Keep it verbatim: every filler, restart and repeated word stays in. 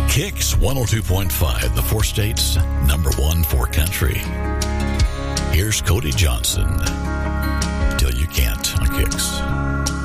Kicks one oh two point five, the four states, number one for country. Here's Cody Johnson.